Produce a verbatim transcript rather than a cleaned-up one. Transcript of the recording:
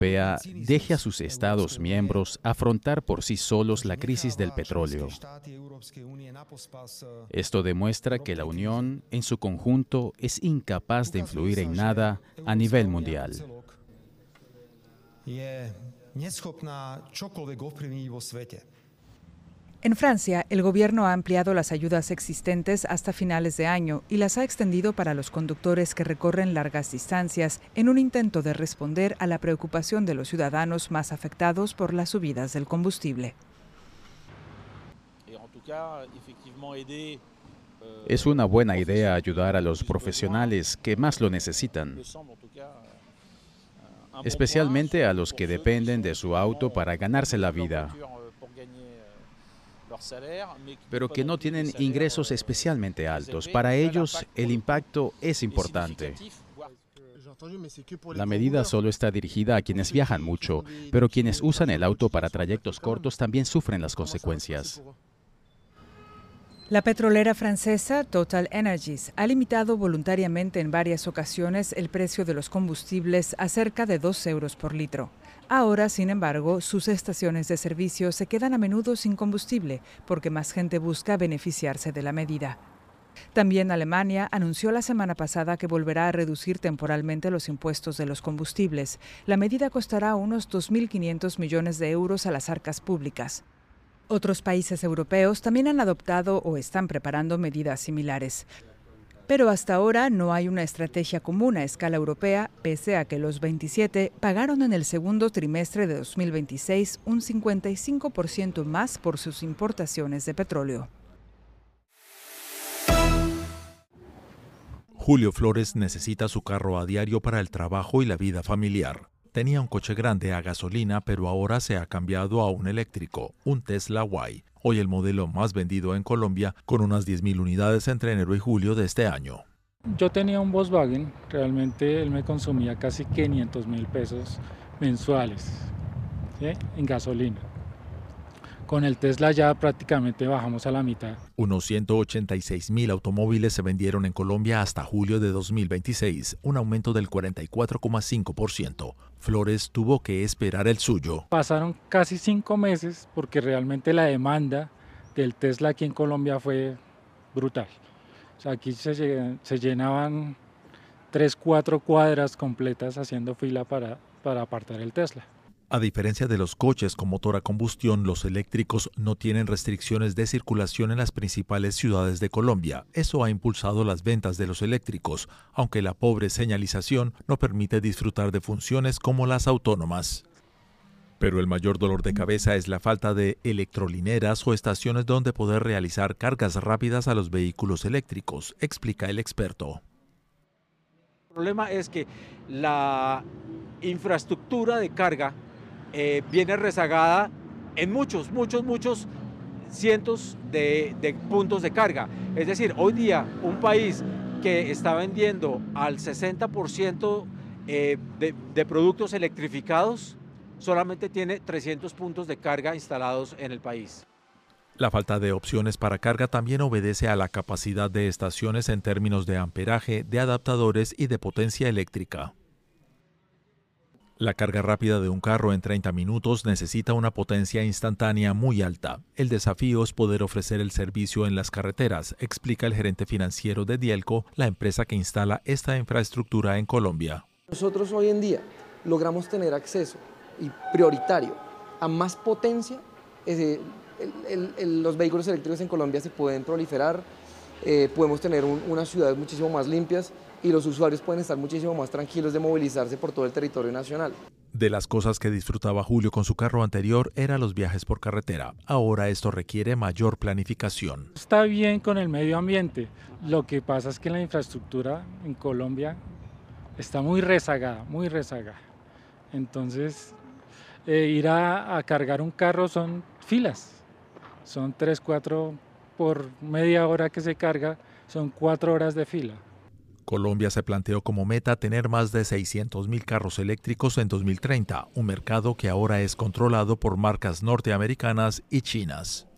Europea deje a sus Estados miembros afrontar por sí solos la crisis del petróleo. Esto demuestra que la Unión, en su conjunto, es incapaz de influir en nada a nivel mundial. En Francia, el gobierno ha ampliado las ayudas existentes hasta finales de año y las ha extendido para los conductores que recorren largas distancias en un intento de responder a la preocupación de los ciudadanos más afectados por las subidas del combustible. Es una buena idea ayudar a los profesionales que más lo necesitan, especialmente a los que dependen de su auto para ganarse la vida, pero que no tienen ingresos especialmente altos. Para ellos, el impacto es importante. La medida solo está dirigida a quienes viajan mucho, pero quienes usan el auto para trayectos cortos también sufren las consecuencias. La petrolera francesa Total Energies ha limitado voluntariamente en varias ocasiones el precio de los combustibles a cerca de dos euros por litro. Ahora, sin embargo, sus estaciones de servicio se quedan a menudo sin combustible porque más gente busca beneficiarse de la medida. También Alemania anunció la semana pasada que volverá a reducir temporalmente los impuestos de los combustibles. La medida costará unos dos mil quinientos millones de euros a las arcas públicas. Otros países europeos también han adoptado o están preparando medidas similares. Pero hasta ahora no hay una estrategia común a escala europea, pese a que los veintisiete pagaron en el segundo trimestre de dos mil veintiséis un cincuenta y cinco por ciento más por sus importaciones de petróleo. Julio Flores necesita su carro a diario para el trabajo y la vida familiar. Tenía un coche grande a gasolina, pero ahora se ha cambiado a un eléctrico, un Tesla Y. Hoy el modelo más vendido en Colombia, con unas diez mil unidades entre enero y julio de este año. Yo tenía un Volkswagen, realmente él me consumía casi quinientos mil pesos mensuales, ¿sí?, en gasolina. Con el Tesla ya prácticamente bajamos a la mitad. Unos ciento ochenta y seis mil automóviles se vendieron en Colombia hasta julio de dos mil veintiséis, un aumento del cuarenta y cuatro coma cinco por ciento. Flores tuvo que esperar el suyo. Pasaron casi cinco meses porque realmente la demanda del Tesla aquí en Colombia fue brutal. O sea, aquí se, se llenaban tres, cuatro cuadras completas haciendo fila para, para apartar el Tesla. A diferencia de los coches con motor a combustión, los eléctricos no tienen restricciones de circulación en las principales ciudades de Colombia. Eso ha impulsado las ventas de los eléctricos, aunque la pobre señalización no permite disfrutar de funciones como las autónomas. Pero el mayor dolor de cabeza es la falta de electrolineras o estaciones donde poder realizar cargas rápidas a los vehículos eléctricos, explica el experto. El problema es que la infraestructura de carga Eh, viene rezagada en muchos, muchos, muchos cientos de, de puntos de carga. Es decir, hoy día un país que está vendiendo al sesenta por ciento eh, de, de productos electrificados solamente tiene trescientos puntos de carga instalados en el país. La falta de opciones para carga también obedece a la capacidad de estaciones en términos de amperaje, de adaptadores y de potencia eléctrica. La carga rápida de un carro en treinta minutos necesita una potencia instantánea muy alta. El desafío es poder ofrecer el servicio en las carreteras, explica el gerente financiero de Dielco, la empresa que instala esta infraestructura en Colombia. Nosotros hoy en día logramos tener acceso y prioritario a más potencia. El, el, el, los vehículos eléctricos en Colombia se pueden proliferar, eh, podemos tener un, unas ciudades muchísimo más limpias, y los usuarios pueden estar muchísimo más tranquilos de movilizarse por todo el territorio nacional. De las cosas que disfrutaba Julio con su carro anterior eran los viajes por carretera. Ahora esto requiere mayor planificación. Está bien con el medio ambiente. Lo que pasa es que la infraestructura en Colombia está muy rezagada, muy rezagada. Entonces, eh, ir a, a cargar un carro son filas. Son tres, cuatro por media hora que se carga, son cuatro horas de fila. Colombia se planteó como meta tener más de seiscientos mil carros eléctricos en dos mil treinta, un mercado que ahora es controlado por marcas norteamericanas y chinas.